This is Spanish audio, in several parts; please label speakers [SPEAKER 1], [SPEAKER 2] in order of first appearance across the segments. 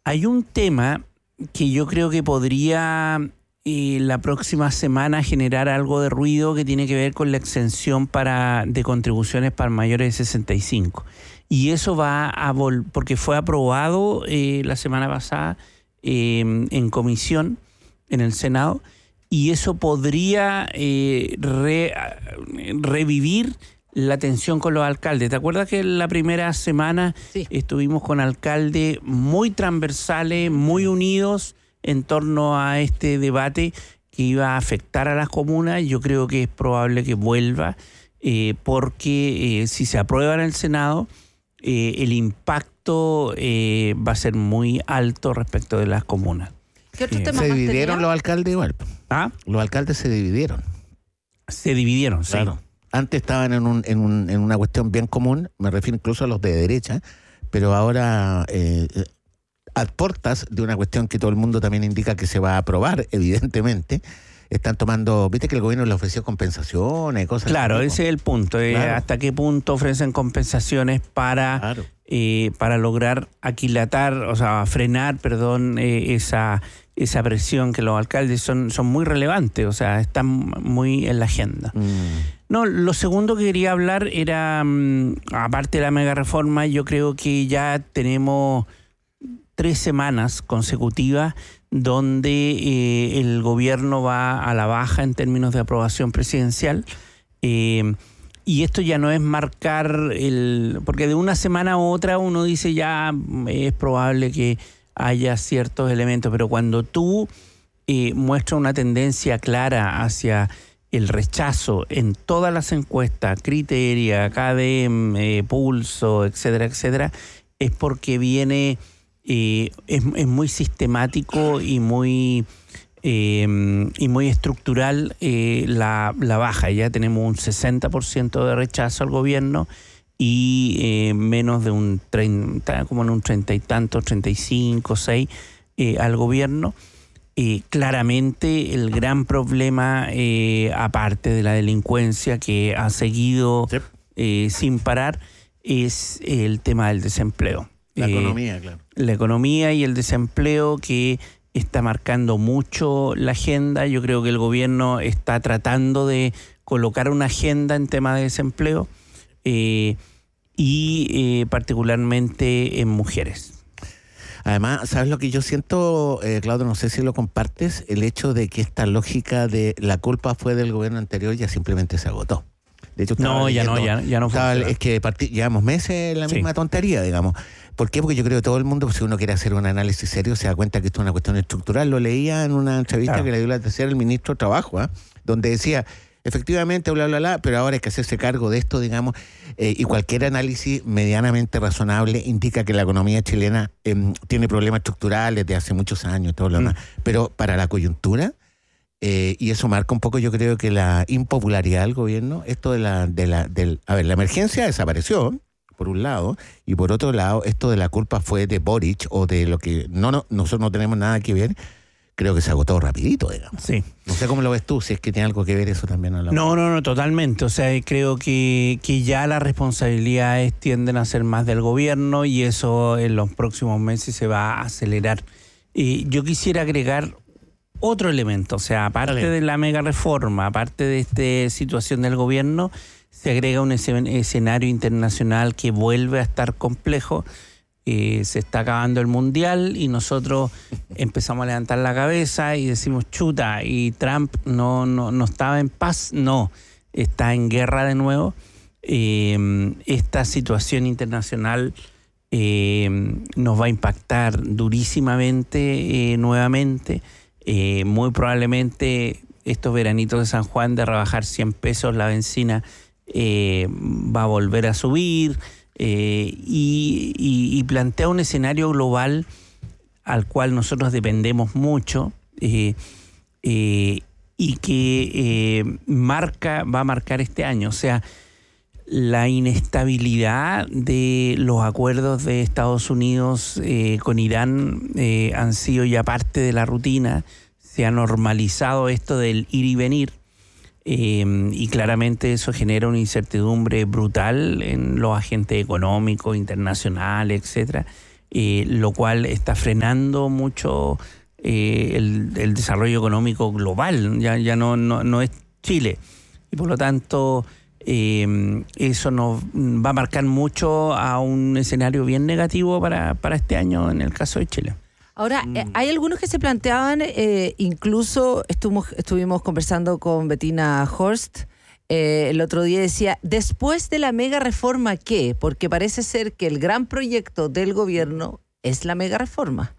[SPEAKER 1] Hay un tema que yo creo que podría la próxima semana generar algo de ruido que tiene que ver con la exención de contribuciones para mayores de 65. Y eso va a porque fue aprobado la semana pasada en comisión en el Senado, y eso podría revivir la tensión con los alcaldes. ¿Te acuerdas que la primera semana estuvimos con alcaldes muy transversales, muy unidos en torno a este debate que iba a afectar a las comunas? Yo creo que es probable que vuelva, porque si se aprueba en el Senado, el impacto va a ser muy alto respecto de las comunas.
[SPEAKER 2] ¿Qué otros temas
[SPEAKER 3] se
[SPEAKER 2] más
[SPEAKER 3] dividieron
[SPEAKER 2] tenía?
[SPEAKER 3] los alcaldes igual.
[SPEAKER 1] ¿Ah?
[SPEAKER 3] Los alcaldes se dividieron.
[SPEAKER 1] Se dividieron,
[SPEAKER 3] Claro.
[SPEAKER 1] sí.
[SPEAKER 3] Antes estaban en una cuestión bien común, me refiero incluso a los de derecha, pero ahora a puertas de una cuestión que todo el mundo también indica que se va a aprobar, evidentemente, están tomando, viste que el gobierno le ofreció compensaciones, cosas
[SPEAKER 1] Claro,
[SPEAKER 3] así.
[SPEAKER 1] ese es el punto.
[SPEAKER 3] Claro.
[SPEAKER 1] ¿Hasta qué punto ofrecen compensaciones para lograr aquilatar, o sea, frenar, esa presión que los alcaldes son muy relevantes, o sea, están muy en la agenda. No, lo segundo que quería hablar era, aparte de la mega reforma, yo creo que ya tenemos 3 semanas consecutivas donde el gobierno va a la baja en términos de aprobación presidencial. Y esto ya no es marcar porque de una semana a otra uno dice ya es probable que haya ciertos elementos, pero cuando tú muestras una tendencia clara hacia el rechazo en todas las encuestas, Criteria, CADEM, Pulso, etcétera, etcétera, es porque viene, es muy sistemático y muy estructural la baja. Ya tenemos un 60% de rechazo al gobierno y menos de un 30, como en un 30 y tanto, 35, 6 al gobierno. Claramente el gran problema, aparte de la delincuencia que ha seguido sin parar, es el tema del desempleo.
[SPEAKER 3] La economía, claro.
[SPEAKER 1] La economía y el desempleo que está marcando mucho la agenda. Yo creo que el gobierno está tratando de colocar una agenda en tema de desempleo y particularmente en mujeres.
[SPEAKER 3] Además, ¿sabes lo que yo siento, Claudio? No sé si lo compartes, el hecho de que esta lógica de la culpa fue del gobierno anterior ya simplemente se agotó. De hecho,
[SPEAKER 1] ya no funciona.
[SPEAKER 3] Es que llevamos meses en la misma tontería, digamos. ¿Por qué? Porque yo creo que todo el mundo, si uno quiere hacer un análisis serio, se da cuenta que esto es una cuestión estructural. Lo leía en una entrevista que le dio la tercera el ministro de Trabajo, donde decía, efectivamente, bla, bla, bla, pero ahora hay que hacerse cargo de esto, digamos, y cualquier análisis medianamente razonable indica que la economía chilena tiene problemas estructurales de hace muchos años, todo lo demás. Pero para la coyuntura, y eso marca un poco, yo creo que la impopularidad del gobierno, esto a ver, la emergencia desapareció, por un lado, y por otro lado, esto de la culpa fue de Boric, o de lo que nosotros no tenemos nada que ver, creo que se agotó rapidito, digamos.
[SPEAKER 1] Sí.
[SPEAKER 3] No sé cómo lo ves tú, si es que tiene algo que ver eso también.
[SPEAKER 1] No, totalmente. O sea, creo que ya las responsabilidades tienden a ser más del gobierno y eso en los próximos meses se va a acelerar. Yo quisiera agregar otro elemento, o sea, aparte de la mega reforma, aparte de esta situación del gobierno, se agrega un escenario internacional que vuelve a estar complejo. Se está acabando el mundial y nosotros empezamos a levantar la cabeza y decimos chuta, y Trump no estaba en paz, no, está en guerra de nuevo. Esta situación internacional nos va a impactar durísimamente nuevamente. Muy probablemente estos veranitos de San Juan de rebajar 100 pesos la benzina va a volver a subir. Y plantea un escenario global al cual nosotros dependemos mucho y que va a marcar este año. O sea, la inestabilidad de los acuerdos de Estados Unidos con Irán han sido ya parte de la rutina. Se ha normalizado esto del ir y venir. Y claramente eso genera una incertidumbre brutal en los agentes económicos, internacionales, etcétera. lo cual está frenando mucho el desarrollo económico global, ya no es Chile. Y por lo tanto, eso nos va a marcar mucho a un escenario bien negativo para este año en el caso de Chile.
[SPEAKER 2] Ahora, hay algunos que se planteaban, incluso estuvimos conversando con Bettina Horst, el otro día decía, después de la mega reforma, ¿qué? Porque parece ser que el gran proyecto del gobierno es la mega reforma.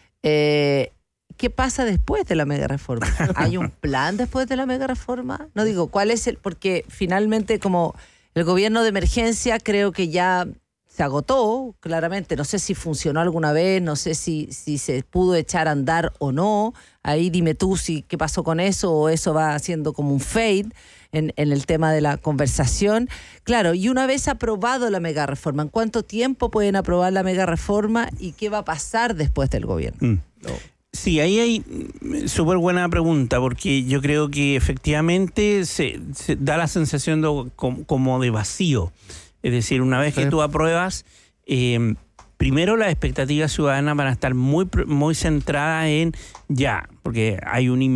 [SPEAKER 2] ¿Qué pasa después de la mega reforma? ¿Hay un plan después de la mega reforma? No digo, ¿cuál es porque finalmente como el gobierno de emergencia creo que ya se agotó, claramente, no sé si funcionó alguna vez, no sé si se pudo echar a andar o no. Ahí dime tú qué pasó con eso, o eso va haciendo como un fade en el tema de la conversación. Claro, y una vez aprobado la mega reforma, ¿en cuánto tiempo pueden aprobar la mega reforma y qué va a pasar después del gobierno?
[SPEAKER 1] Sí, ahí hay súper buena pregunta, porque yo creo que efectivamente se da la sensación como de vacío. Es decir, una vez que tú apruebas, primero las expectativas ciudadanas van a estar muy centradas en ya, porque hay una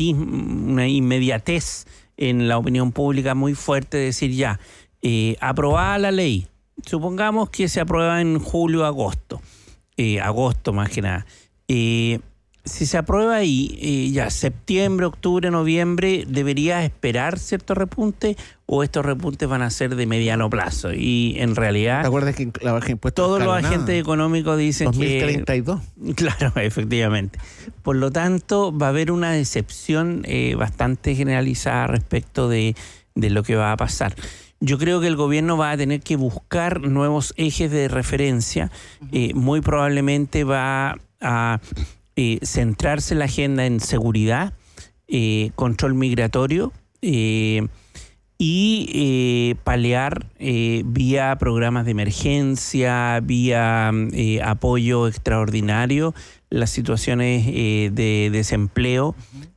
[SPEAKER 1] inmediatez en la opinión pública muy fuerte de decir ya, aprobada la ley, supongamos que se aprueba en julio, agosto más que nada. Si se aprueba ahí, ya septiembre, octubre, noviembre, ¿debería esperar ciertos repuntes o estos repuntes van a ser de mediano plazo? Y en realidad,
[SPEAKER 3] ¿te acuerdas que la baja de impuestos
[SPEAKER 1] todos los agentes económicos dicen
[SPEAKER 3] 2032?
[SPEAKER 1] Claro, efectivamente. Por lo tanto, va a haber una decepción bastante generalizada respecto de lo que va a pasar. Yo creo que el gobierno va a tener que buscar nuevos ejes de referencia. Muy probablemente va a centrarse la agenda en seguridad, control migratorio y paliar vía programas de emergencia, vía apoyo extraordinario, las situaciones de desempleo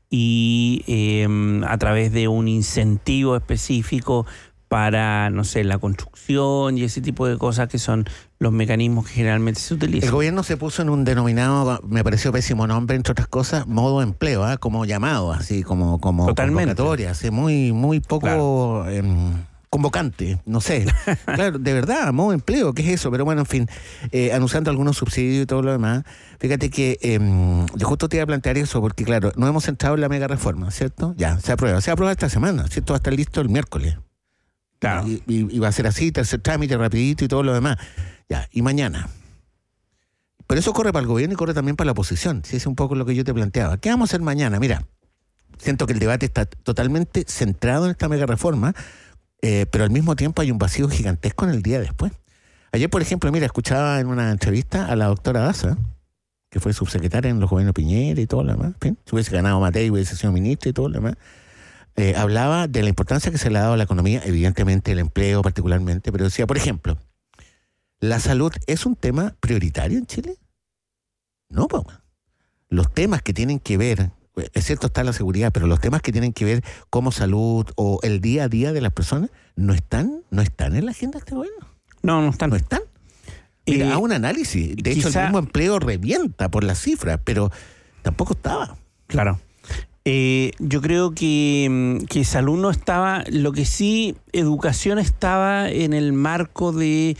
[SPEAKER 1] y a través de un incentivo específico para, no sé, la construcción y ese tipo de cosas que son los mecanismos que generalmente se utilizan.
[SPEAKER 3] El gobierno se puso en un denominado, me pareció pésimo nombre, entre otras cosas, modo empleo, como llamado, así como convocatoria, así muy poco convocante, no sé. Claro, de verdad, modo empleo, ¿qué es eso? Pero bueno, en fin, anunciando algunos subsidios y todo lo demás. Fíjate que yo justo te iba a plantear eso, porque claro, nos hemos centrado en la mega reforma, ¿cierto? Ya, se aprueba esta semana, ¿cierto? Va a estar listo el miércoles.
[SPEAKER 1] Claro.
[SPEAKER 3] Y va a ser así, tercer trámite rapidito y todo lo demás. Ya, y mañana. Pero eso corre para el gobierno y corre también para la oposición. Si es un poco lo que yo te planteaba. ¿Qué vamos a hacer mañana? Mira, siento que el debate está totalmente centrado en esta mega reforma, pero al mismo tiempo hay un vacío gigantesco en el día después. Ayer, por ejemplo, mira, escuchaba en una entrevista a la doctora Daza, que fue subsecretaria en los gobiernos Piñera y todo lo demás. Si hubiese ganado Matei, hubiese sido ministro y todo lo demás. Hablaba de la importancia que se le ha dado a la economía, evidentemente el empleo particularmente, pero decía, por ejemplo, ¿la salud es un tema prioritario en Chile? No, pues. Los temas que tienen que ver, es cierto está la seguridad, pero los temas que tienen que ver como salud o el día a día de las personas no están en la agenda de este gobierno.
[SPEAKER 1] No están.
[SPEAKER 3] No están. Mira, hago un análisis. De hecho, el mismo empleo revienta por las cifras, pero tampoco estaba.
[SPEAKER 1] Claro. Yo creo que salud no estaba, lo que sí, educación estaba en el marco de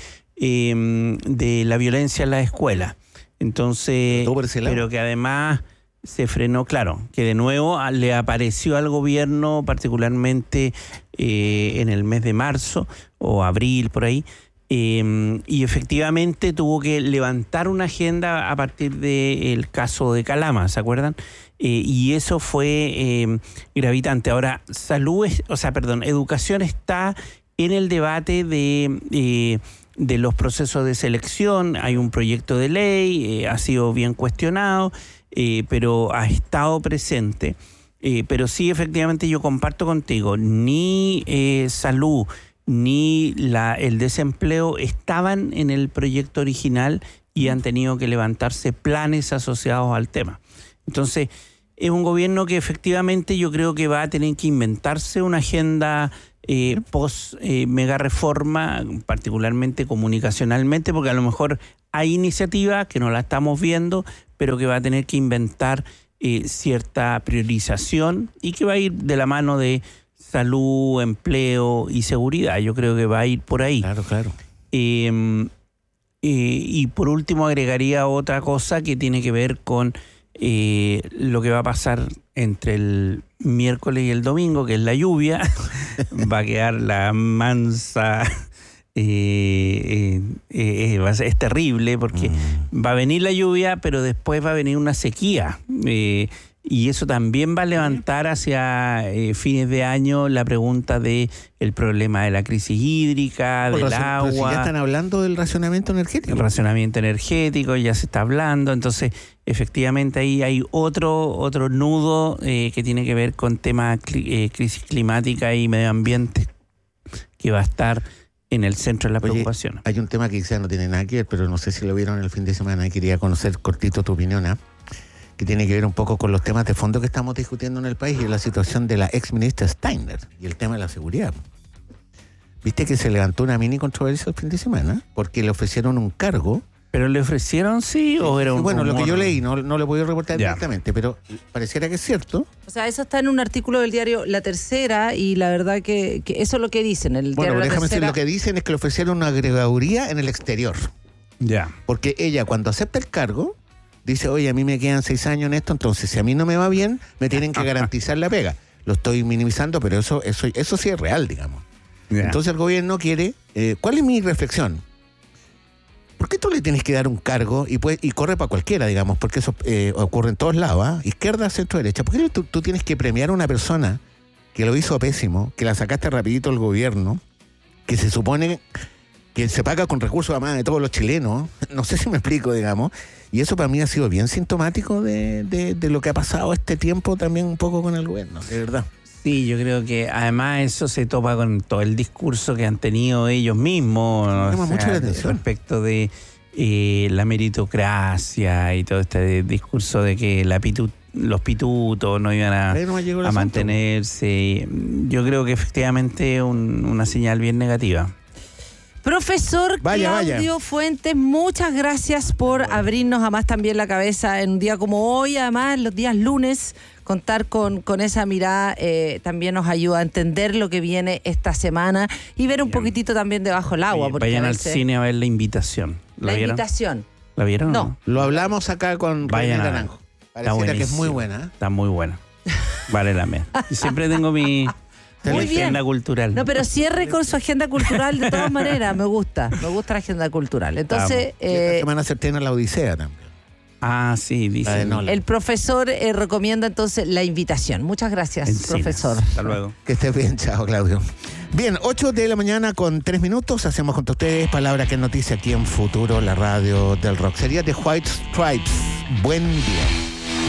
[SPEAKER 1] la violencia en la escuela. Entonces, pero que además se frenó, claro, que de nuevo le apareció al gobierno, particularmente en el mes de marzo o abril, por ahí, y efectivamente tuvo que levantar una agenda a partir del caso de Calama, ¿se acuerdan? Y eso fue gravitante. Ahora, educación está en el debate de los procesos de selección. Hay un proyecto de ley, ha sido bien cuestionado, pero ha estado presente. Pero sí, efectivamente, yo comparto contigo, ni salud ni el desempleo estaban en el proyecto original y han tenido que levantarse planes asociados al tema. Entonces, es un gobierno que efectivamente yo creo que va a tener que inventarse una agenda post mega reforma, particularmente comunicacionalmente, porque a lo mejor hay iniciativas que no la estamos viendo, pero que va a tener que inventar cierta priorización y que va a ir de la mano de salud, empleo y seguridad. Yo creo que va a ir por ahí.
[SPEAKER 3] Claro.
[SPEAKER 1] Y por último agregaría otra cosa que tiene que ver con lo que va a pasar entre el miércoles y el domingo, que es la lluvia. Va a quedar la mansa... es terrible porque va a venir la lluvia, pero después va a venir una sequía. Y eso también va a levantar hacia fines de año la pregunta de el problema de la crisis hídrica, del agua.
[SPEAKER 3] Pero si ya están hablando del racionamiento energético.
[SPEAKER 1] El racionamiento energético ya se está hablando. Entonces, efectivamente, ahí hay otro nudo que tiene que ver con temas crisis climática y medio ambiente que va a estar en el centro de la preocupación.
[SPEAKER 3] Hay un tema que quizás no tiene nada que ver, pero no sé si lo vieron el fin de semana y quería conocer cortito tu opinión, que tiene que ver un poco con los temas de fondo que estamos discutiendo en el país y la situación de la ex ministra Steiner y el tema de la seguridad. ¿Viste que se levantó una mini controversia el fin de semana? Porque le ofrecieron un cargo.
[SPEAKER 1] ¿Pero le ofrecieron sí o era un
[SPEAKER 3] Bueno,
[SPEAKER 1] rumor?
[SPEAKER 3] lo que yo leí, no lo he podido reportar directamente, pero pareciera que es cierto.
[SPEAKER 2] O sea, eso está en un artículo del diario La Tercera y la verdad que eso es lo que dicen.
[SPEAKER 3] Bueno, déjame decir, lo que dicen es que le ofrecieron una agregaduría en el exterior.
[SPEAKER 1] Ya.
[SPEAKER 3] Porque ella, cuando acepta el cargo, dice, oye, a mí me quedan 6 años en esto, entonces si a mí no me va bien, me tienen que garantizar la pega. Lo estoy minimizando, pero eso sí es real, digamos.
[SPEAKER 1] Yeah.
[SPEAKER 3] Entonces el gobierno quiere... ¿cuál es mi reflexión? ¿Por qué tú le tienes que dar un cargo y corre para cualquiera, digamos? Porque eso ocurre en todos lados, izquierda, centro, derecha. ¿Por qué tú tienes que premiar a una persona que lo hizo pésimo, que la sacaste rapidito del gobierno, que se supone que se paga con recursos además de todos los chilenos? No sé si me explico, digamos. Y eso para mí ha sido bien sintomático de lo que ha pasado este tiempo también un poco con el gobierno, de verdad.
[SPEAKER 1] Sí, yo creo que además eso se topa con todo el discurso que han tenido ellos mismos,
[SPEAKER 3] mucho la atención
[SPEAKER 1] respecto de la meritocracia y todo este discurso de que los pitutos no iban a mantenerse. Yo creo que efectivamente es una señal bien negativa.
[SPEAKER 2] Profesor Claudio Fuentes, muchas gracias por abrirnos además también la cabeza en un día como hoy, además los días lunes, contar con esa mirada también nos ayuda a entender lo que viene esta semana y ver un poquitito también debajo del agua. Porque
[SPEAKER 1] vayan al cine a ver La Invitación.
[SPEAKER 2] ¿La Invitación?
[SPEAKER 1] ¿La vieron?
[SPEAKER 2] No.
[SPEAKER 3] Lo hablamos acá con René Naranjo. Pareciera que es muy buena.
[SPEAKER 1] Está muy buena. Vale la pena. Y siempre tengo mi agenda cultural.
[SPEAKER 2] No, pero cierre con su agenda cultural de todas maneras. Me gusta la agenda cultural. Entonces,
[SPEAKER 3] esta semana se estrena La Odisea también.
[SPEAKER 1] Ah, sí, dice.
[SPEAKER 2] El profesor recomienda entonces La Invitación. Muchas gracias, profesor.
[SPEAKER 1] Hasta luego.
[SPEAKER 3] Que estés bien, chao, Claudio. Bien, 8 de la mañana con 3 minutos. Hacemos con ustedes Palabra que es Noticia aquí en Futuro, la radio del rock. Sería The White Stripes. Buen día.